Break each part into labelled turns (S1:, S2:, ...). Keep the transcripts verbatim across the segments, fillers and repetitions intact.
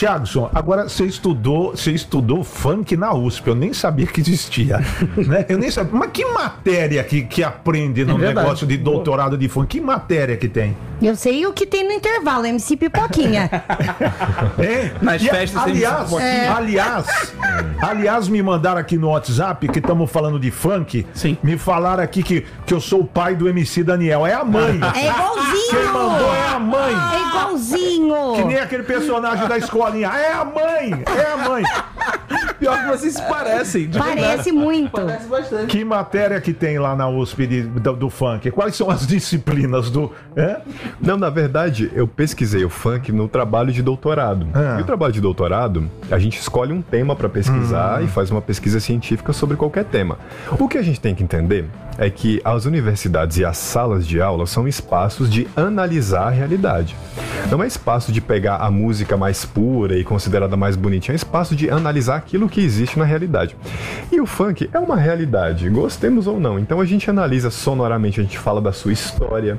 S1: Thiagson, agora você estudou, você estudou funk na U S P, eu nem sabia que existia, né? Eu nem sabia. Mas que matéria que, que aprende no
S2: É
S1: negócio de doutorado de funk? Que matéria que tem?
S3: Eu sei o que tem no intervalo, M C Pipoquinha.
S1: É?
S2: Nas
S1: E,
S2: festas tem
S1: aliás,
S2: é.
S1: aliás, aliás, me mandaram aqui no WhatsApp que estamos falando de funk.
S2: Sim.
S1: Me falaram aqui que, que eu sou o pai do M C Daniel. É a mãe.
S3: É igualzinho.
S1: Quem mandou é a mãe.
S3: É igualzinho.
S1: Que nem aquele personagem da escolinha. É a mãe. É a mãe.
S2: Pior que vocês se parecem. de
S3: Parece
S2: verdade.
S3: muito.
S2: Parece bastante.
S1: Que matéria que tem lá na U S P de, do, do funk? Quais são as disciplinas do... É?
S4: Não, na verdade, eu pesquisei o funk no trabalho de doutorado.
S1: Ah.
S4: E o trabalho de doutorado, a gente escolhe um tema para pesquisar
S1: Hum.
S4: e faz uma pesquisa científica sobre qualquer tema. O que a gente tem que entender é que as universidades e as salas de aula são espaços de analisar a realidade. Não é espaço de pegar a música mais pura e considerada mais bonitinha, é espaço de analisar aquilo que existe na realidade. E o funk é uma realidade, gostemos ou não. Então a gente analisa sonoramente, a gente fala da sua história.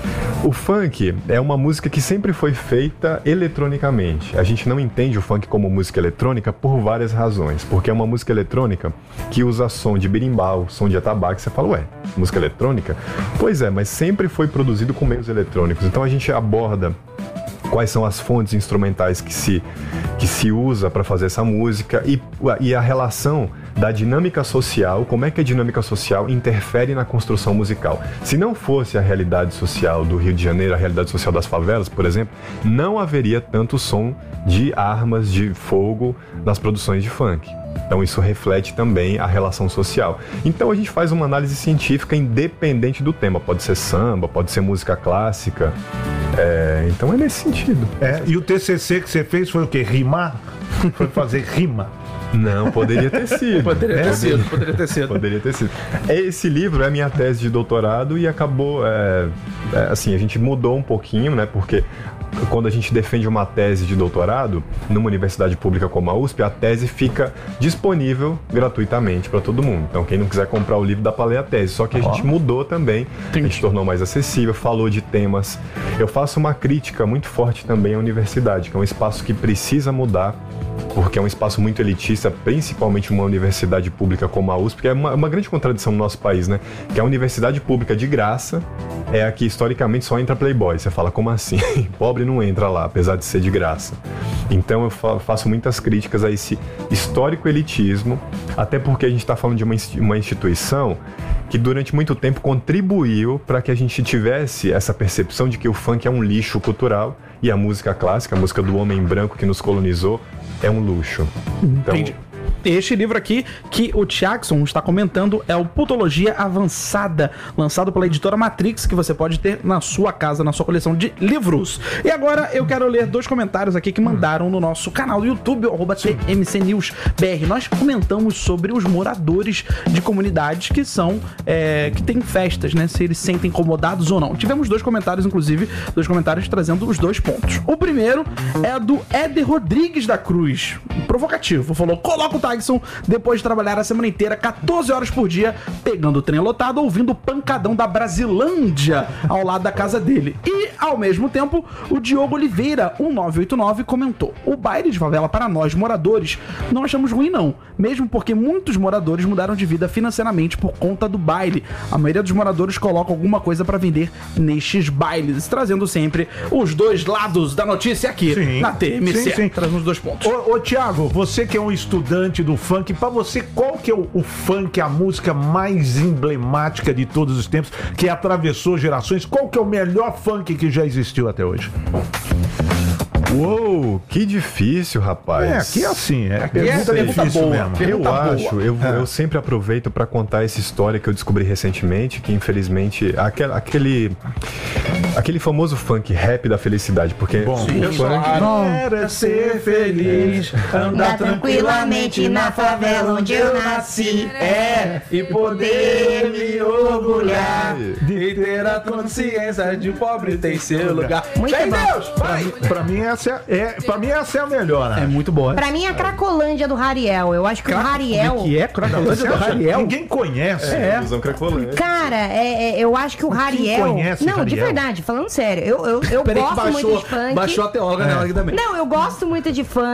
S4: O funk é uma música que sempre foi feita eletronicamente. A gente não entende o funk como música eletrônica por várias razões. Porque é uma música eletrônica que usa som de berimbau, som de atabaque. Você fala, ué, música eletrônica? Pois é, mas sempre foi produzido com meios eletrônicos. Então a gente aborda quais são as fontes instrumentais que se, que se usa para fazer essa música e, e a relação da dinâmica social, como é que a dinâmica social interfere na construção musical. Se não fosse a realidade social do Rio de Janeiro, a realidade social das favelas, por exemplo, não haveria tanto som de armas de fogo nas produções de funk. Então isso reflete também a relação social. Então a gente faz uma análise científica independente do tema. Pode ser samba, pode ser música clássica. É, então é nesse sentido.
S1: É, e o T C C que você fez foi o quê? Rimar? Foi fazer rima?
S4: Não, poderia ter sido.
S2: Poderia ter
S4: É,
S2: sido, poderia ter sido.
S4: Poderia ter sido. Esse livro é a minha tese de doutorado e acabou, é, é, assim, a gente mudou um pouquinho, né, porque quando a gente defende uma tese de doutorado numa universidade pública como a U S P, a tese fica disponível gratuitamente para todo mundo. Então, quem não quiser comprar o livro, dá para ler a tese. Só que a
S1: Ó.
S4: gente mudou também, a gente tornou mais acessível, falou de temas. Eu faço uma crítica muito forte também à universidade, que é um espaço que precisa mudar, porque é um espaço muito elitista, principalmente uma universidade pública como a U S P, que é uma, uma grande contradição no nosso país, né? Que a universidade pública de graça é a que historicamente só entra playboy. Você fala, como assim? Pobre não entra lá, apesar de ser de graça. Então eu fa- faço muitas críticas a esse histórico elitismo, até porque a gente está falando de uma, insti- uma instituição que durante muito tempo contribuiu para que a gente tivesse essa percepção de que o funk é um lixo cultural e a música clássica, a música do homem branco que nos colonizou, é um luxo. Então,
S2: Entendi. Este livro aqui que o Thiagson está comentando é o Putologia Avançada, lançado pela editora Matrix, que você pode ter na sua casa, na sua coleção de livros. E agora eu quero ler dois comentários aqui que mandaram no nosso canal do YouTube, arroba T M C News B R. Nós comentamos sobre os moradores de comunidades que são, é, que tem festas, né? Se eles se sentem incomodados ou não. Tivemos dois comentários, inclusive, dois comentários trazendo os dois pontos. O primeiro é do Éder Rodrigues da Cruz, provocativo. Falou, coloca o Tyson depois de trabalhar a semana inteira, quatorze horas por dia, pegando o trem lotado, ouvindo o pancadão da Brasilândia ao lado da casa dele. E, ao mesmo tempo, o Diogo Oliveira, um nove oito nove, comentou: o baile de favela para nós, moradores, não achamos ruim não, mesmo porque muitos moradores mudaram de vida financeiramente por conta do baile. A maioria dos moradores coloca alguma coisa para vender nestes bailes, trazendo sempre os dois lados da notícia aqui,
S1: Sim.
S2: na T M C,
S1: Sim, sim.
S2: trazendo os dois pontos.
S1: Ô, ô Thiago, você que é um estudante do funk, pra você, qual que é o, o funk, a música mais emblemática de todos os tempos, que atravessou gerações? Qual que é o melhor funk que já existiu até hoje?
S4: uou, que difícil, rapaz.
S1: É, aqui é assim, é
S2: Aqui é
S1: pergunta
S2: pergunta
S1: difícil
S2: boa.
S1: mesmo.
S4: Eu
S2: Pergunta boa.
S4: acho, eu,
S1: É.
S4: eu sempre aproveito para contar essa história que eu descobri recentemente, que infelizmente, aquele, aquele, aquele famoso funk rap da felicidade, porque
S1: Bom,
S4: o
S1: sim,
S4: funk...
S2: Era ser feliz, andar tranquilamente na favela onde eu nasci, é, e poder me orgulhar e ter a consciência de pobre tem seu lugar.
S3: Muito
S2: Fé em
S3: bom.
S2: Deus, vai!
S1: Pra mim essa é, é, pra mim essa é a melhor, né?
S2: É muito boa.
S3: Pra mim, é a Cracolândia do Rariel. Eu acho que o Rariel...
S2: Como é que é? Cracolândia do Rariel?
S1: Ninguém conhece.
S2: É.
S4: Ilusão Cracolândia.
S3: Cara, é, é, eu acho que o Rariel...
S1: conhece
S3: Não, de
S1: Rariel?
S3: verdade, falando sério. Eu, eu, eu
S2: Peraí que
S3: gosto muito
S2: baixou,
S3: de funk.
S2: baixou a teóloga nela aqui também.
S3: Não, eu gosto muito de funk.